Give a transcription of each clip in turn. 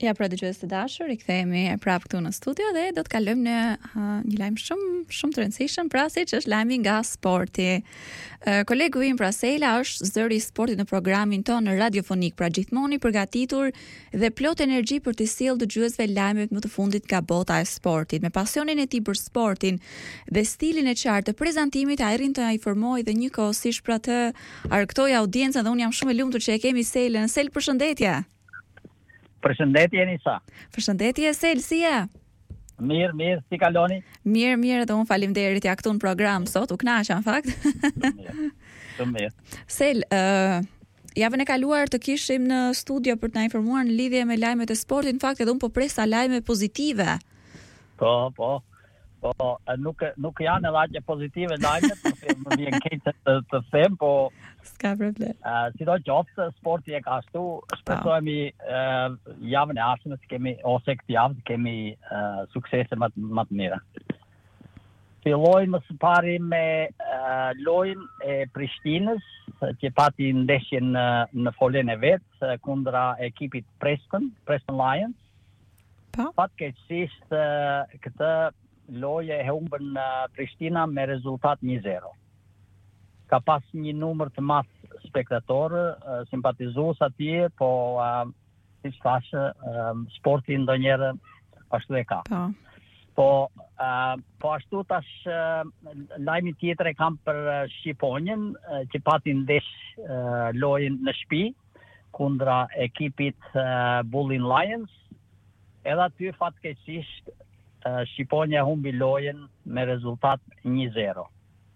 Ja, pra dëgjues të dashur, i kthehemi prapë këtu në studio dhe do të kalojmë në një lajm shumë të rëndësishëm, pra siç është lajmi nga sporti. Kolegu im pra Sela është zëri i sportit në programin tonë radiofonik, pra gjithmonë i përgatitur dhe plot energji për të sjellë dëgjuesve lajmet më të fundit nga bota e sportit. Me pasionin e tij për sportin dhe stilin e qartë të prezantimit, ai arrin të informojë dhe njëkohësisht për të argëtoj audiencën dhe unë jam shumë e lumtur që e kemi Selën. Sel, përshëndetje. Përshëndetje Nisa. Përshëndetje Sel, si je? Mirë, si kaloni? Mirë, dhe unë faleminderit ja këtu në program sot, u kënaqa në fakt. Shumë mirë. Sel, javën e kaluar të kishim në studio për të na informuar në lidhje me lajmet e sportit, në fakt edhe unë po presa lajme pozitive. Po, nuk janë edhe pozitive lajmet, më vjen keq të them, po s'ka problem. Sidoqoftë sporti e ka ashtu, shpresojmë javën e ardhshme të kemi ose këtë javë të kemi suksese më të mira. Fillojmë së pari me lojën e Prishtinës, që pati ndeshjen në folen e vet kundra ekipit Preston Lions. Fatkeqësisht këtë lojë e humbën Prishtina me rezultat 1-0. Ka pas një numër të madh spektatorë, simpatizues atje, po siç thash, sporti ndonjëherë ashtu e ka. Po ashtu tash lajmi tjetër e kam për Shqiponjën, që pati ndesh lojën në shtëpi kundra ekipit Bullin Lions. Edhe aty fatkeqësisht Shqiponja humbi lojën me rezultat 1-0.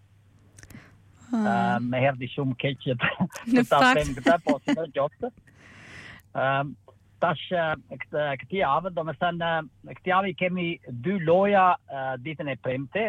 Me herdi shumë keq që të them këtë, po si në gjoktë. Tash këtë javë, do me thënë, këtë javë kemi 2 loja ditën e premte.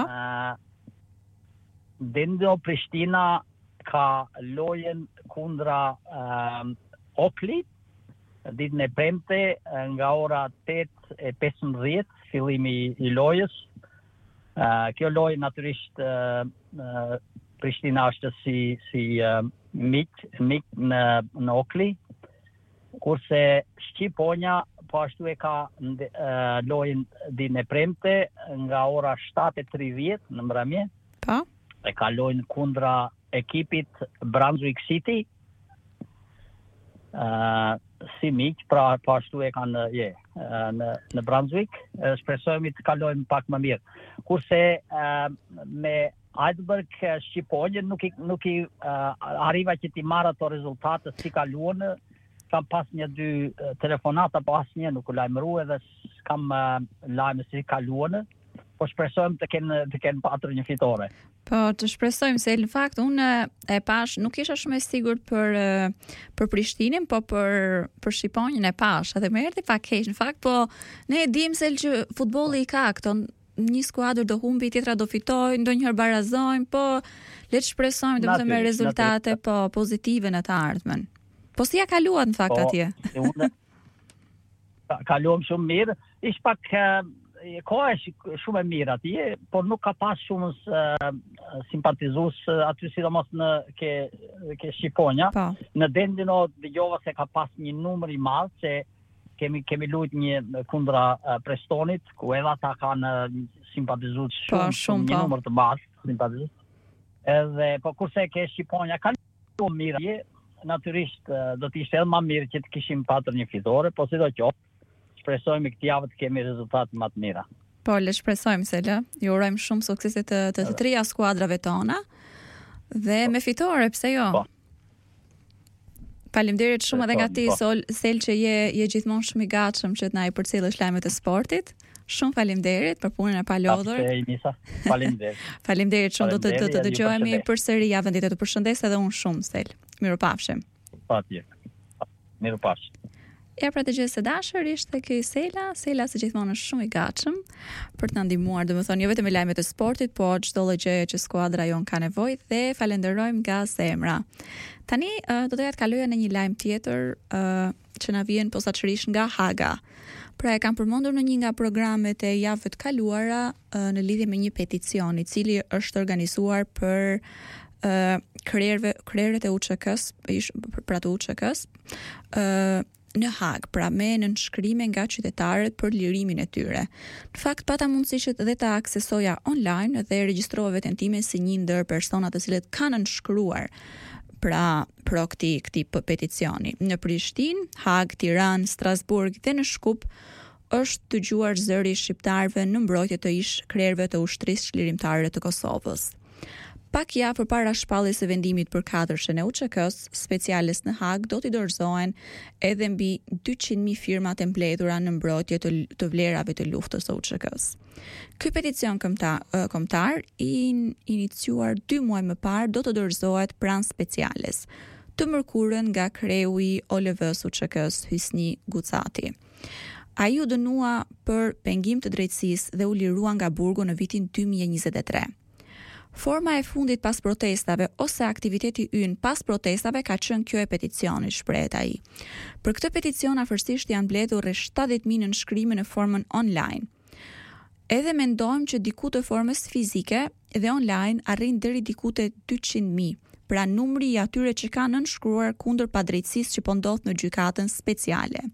Dendo Prishtina ka lojën kundra Okli, ditën e premte nga ora 8:15 fillimi i lojës. Kjo lojë natyrisht Prishtina është si mik në Okli, kurse Shqiponja po ashtu e ka lojën ditën e premte nga ora 7:30 në mbrëmje. E ka lojën kundra ekipit Brunswick City. Si miq, pra po ashtu e kanë në Brunswick, shpresojmë të kalojmë pak më mirë. Kurse me Heidelberg Shqiponjën nuk i arriva që ti marr ato rezultate si kaluan. Kam pas 1-2 telefonata, po asnjë nuk u lajmërua dhe s'kam lajme si kaluan. Po shpresojmë të kenë patur një fitore. Po, të shpresojmë se në fakt unë e pash, nuk isha shumë e sigurt për Prishtinën, po për Shqiponjën e pash. Edhe më erdhi pak keq në fakt, po ne e dim se që futbolli i ka këto, një skuadër do humbi, tjetra do fitojnë, ndonjëherë barazojnë, po le të shpresojmë domethënë me rezultate po pozitive në të ardhmen. Po si ja kaluat në fakt atje? Kaluam shumë mirë, ish pak koha është shumë e mirë atje, por nuk ka pas shumë simpatizues aty, sidomos në ke Shqiponja. Në Dendino dëgjova se ka pas një numër i madh, se kemi luajtur një kundra Prestonit, ku edhe ata kanë simpatizues shumë një numër të madh simpatizues. Edhe po kurse ke Shqiponja ka luajtur mirë, natyrisht do të ishte edhe më mirë që të kishim patur një fitore, po sidoqoftë shpresojmë këtë javë të kemi rezultate më të mira. Po, le shpresojmë se ju urojmë shumë suksese të trija skuadrave tona dhe me fitore, pse jo? Po. Faleminderit shumë edhe nga ti, Sel, që je gjithmonë shumë i gatshëm që të na i përcjellësh lajmet e sportit. Shumë faleminderit për punën e palodhur. Faleminderit. Faleminderit shumë, do të dëgjohemi përsëri javën tjetër. Të përshëndes edhe unë shumë, Sel. Mirupafshim. Patjetër. Mirupafshim. Ja, pra dëgjues të dashur, ishte ky Sela së gjithmonë është shumë i gatshëm për të na ndihmuar, domethënë jo vetëm me lajmet e sportit, po çdo lloj gjëje që skuadra jon ka nevojë, dhe falenderojmë nga zemra. Tani do të kaloja në një lajm tjetër që na vjen posaçërisht nga Haga. Pra e kam përmendur në një nga programet e javëve të kaluara në lidhje me një peticion i cili është organizuar për krerët e UÇK-s, pra të UÇK-s, në Hag, pra me nënshkrime nga qytetarët për lirimin e tyre. Në fakt, pata mundësi që dhe ta aksesoja online dhe regjistrova veten time si një ndër personat të cilët kanë nënshkruar pra pro këtij peticioni. Në Prishtinë, Hag, Tiranë, Strasburg dhe në Shkup është dëgjuar zëri i shqiptarëve në mbrojtje të ish-krerëve të ushtrisë çlirimtare të Kosovës. Pak javë përpara shpalljes së vendimit për 4-shën e UÇK-s, speciales në Hag do t'i dorëzohen edhe mbi 200.000 firma të mbledhura në mbrojtje të vlerave të luftës së UÇK-s. Ky peticion kombëtar i iniciuar 2 muaj më parë do të dorëzohet pranë speciales, të mërkurën nga kreu i OLV-s UÇK-s Hysni Gucati. Ai u dënua për pengim të drejtësisë dhe u lirua nga burgu në vitin 2023. Forma e fundit pas protestave ose aktiviteti ynë pas protestave ka qenë kjo e peticionit, shprehet ai. Për këtë peticion afërsisht janë mbledhur rreth 70.000 nënshkrime në formën online. Edhe mendojmë që diku të formës fizike dhe online arrin deri diku te 200.000. Pra numri i atyre që kanë nënshkruar kundër padrejtësisë që po ndodh në gjykatën speciale,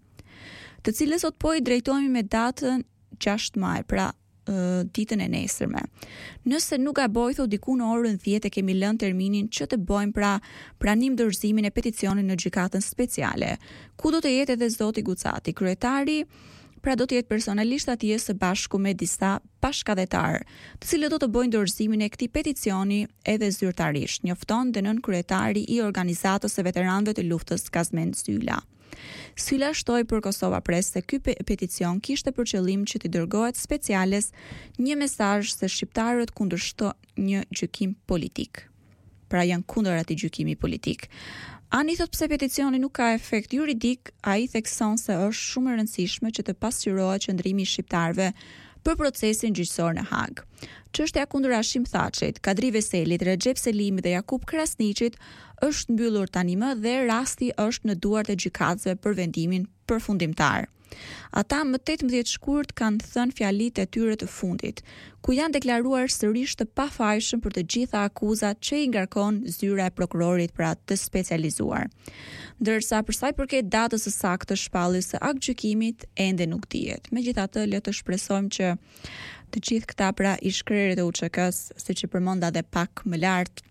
të cilës sot po i drejtohemi me datën 6 maj, pra ditën e nesërme. Nëse nuk gaboj, thot diku në orën 10 e kemi lënë terminin që të bëjmë pra pranim dorëzimin e peticionit në gjykatën speciale, ku do të jetë edhe zoti Gucati, kryetari, pra do të jetë personalisht atje së bashku me disa bashkëdhetarë, të cilët do të bëjnë dorëzimin e këtij peticioni edhe zyrtarisht, njofton dhe nën kryetari i organizatës së veteranëve të luftës Kazmen Sylla. Sylla shtoi për Kosova Press se ky peticion kishte për qëllim që t'i dërgohet speciales një mesazh se shqiptarët kundërshtojnë një gjykim politik. Pra janë kundër atij gjykimi politik. Ani thot pse peticioni nuk ka efekt juridik, ai thekson se është shumë e rëndësishme që të pasqyrohet qëndrimi i shqiptarëve për procesin gjyqësor në Hag. Çështja kundër Hashim Thaçit, Kadri Veselit, Recep Selimit dhe Jakub Krasniqit është mbyllur tani më dhe rasti është në duart e gjykatësve për vendimin përfundimtar. Ata më 18 shkurt kanë thënë fjalitë e tyre të fundit, ku janë deklaruar sërish të pafajshëm për të gjitha akuzat që i ngarkon zyra e prokurorit pra të specializuar. Ndërsa për sa i përket datës së saktë të shpalljes së aktgjykimit ende nuk dihet. Megjithatë, le të shpresojmë që të gjithë këta pra ish-krerët e UÇK-s, siç e përmenda edhe pak më lart,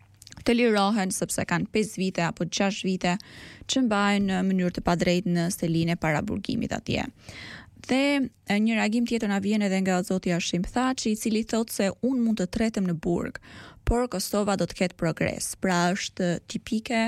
të lirohen sepse kanë 5 vite apo 6 vite që mbajnë në mënyrë të padrejtë në selinë e paraburgimit atje. Dhe një reagim tjetër na vjen edhe nga zoti Hashim Thaçi, i cili thotë se unë mund të tretem në burg, por Kosova do të ketë progres. Pra është tipike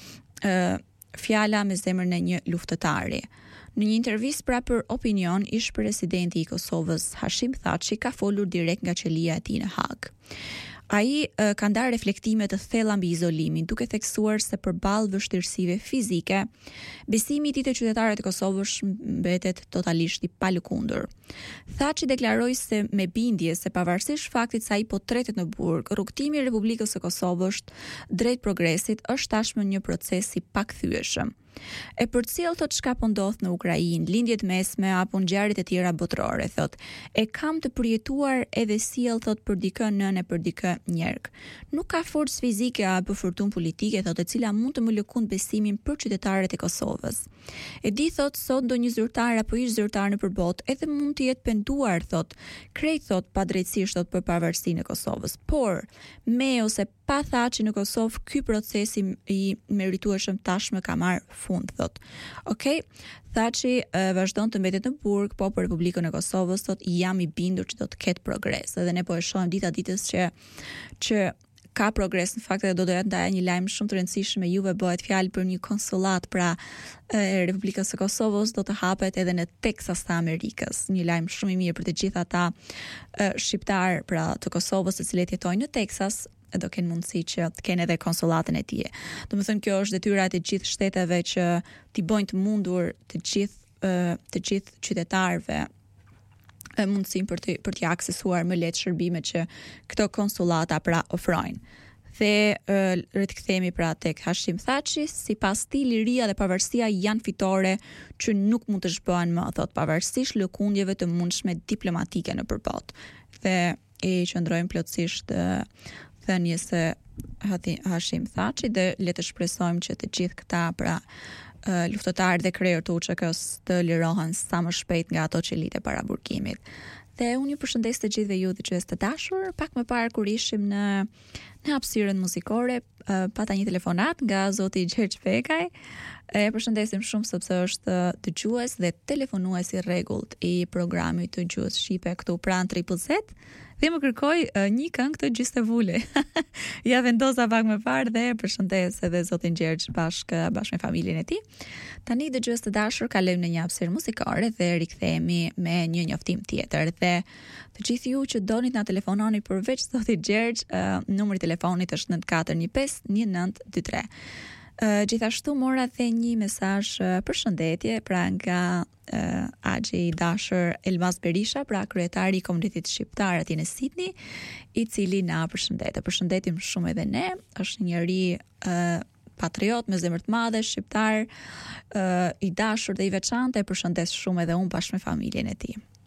fjala me zemrën e një luftëtari. Në një intervistë pra për Opinion, ish presidenti i Kosovës Hashim Thaçi ka folur direkt nga qelia e tij në Hag. Ai ka ndarë reflektime të thella mbi izolimin, duke theksuar se përballë vështirësive fizike, besimi i tij te qytetarët e Kosovës mbetet totalisht i palëkundur. Thaçi deklaroi se me bindje se pavarësisht faktit se ai po tretet në burg, rrugtimi i Republikës së Kosovës drejt progresit është tashmë një proces i pakthyeshëm. E përcjell thot çka po ndodh në Ukrainë, lindjet mesme apo ngjarjet e tjera botërore, thot. E kam të përjetuar edhe sjell thot për dikë nën e për dikë njerëk. Nuk ka forcë fizike apo fortunë politike thot, e cila mund të më lëkund besimin për qytetarët e Kosovës. E di thot sot ndonjë zyrtar apo ish zyrtar në përbot edhe mund të jetë penduar thot, krejt thot padrejtësisht thot për pavarësinë e Kosovës. Por me ose pa Thaçi në Kosovë, ky proces i meritueshëm tashmë ka marrë fund, thot. Okej, Thaçi vazhdon të mbetet në burg, po për Republikën e Kosovës thot jam i bindur që do të ketë progres. Edhe ne po e shohim dita ditës që ka progres, në fakt edhe do doja të ndaja një lajm shumë të rëndësishëm, juve bëhet fjalë për një konsullat pra e Republikës së Kosovës do të hapet edhe në Texas të Amerikës. Një lajm shumë i mirë për të gjithë ata shqiptar pra të Kosovës të cilët jetojnë në Texas, do kenë mundësi që të kenë edhe konsulatën e tij. Domethënë kjo është detyra e të gjithë shteteve që t'i bëjnë të mundur të gjithë qytetarëve mundësinë për t'i aksesuar më lehtë shërbimet që këto konsullata pra ofrojnë. Dhe rikthehemi pra tek Hashim Thaçi, sipas tij liria dhe pavarësia janë fitore që nuk mund të zhbohen më, thot, pavarësisht lëkundjeve të mundshme diplomatike në përbot. Dhe e qëndrojmë plotësisht thënies së Hashim Thaçi dhe le të shpresojmë që të gjithë këta pra luftëtarë dhe krerë të UÇK-s të lirohen sa më shpejt nga ato që lite para burgimit. Dhe unë ju përshëndes të gjithëve ju dëgjues të dashur, pak më parë kur ishim në hapësirën muzikore, pata një telefonat nga zoti Gjergj Bekaj. E përshëndesim shumë sepse është dëgjues dhe telefonues i rregullt i programit të Gjuhës Shqipe këtu pranë Triple Z. Dhe më kërkoi një këngë të Gjystevule. Ja vendosa pak më parë dhe përshëndes edhe zotin Gjergj bashkë me familjen e tij. Tani dëgjues të dashur, kalojmë në një hapësirë muzikore dhe rikthehemi me një njoftim tjetër. Dhe të gjithë ju që donit na telefononi përveç zotit Gjergj, numri i telefonit është 9415 1923. Gjithashtu mora dhe një mesazh përshëndetje pra nga Axhi i dashur Elmas Berisha, pra kryetari i komunitetit shqiptar aty në Sydney, i cili na përshëndet. Përshëndetim shumë edhe ne, është njëri patriot me zemër të madhe, shqiptar, i dashur dhe i veçantë, e përshëndes shumë edhe unë bashkë me familjen e tij.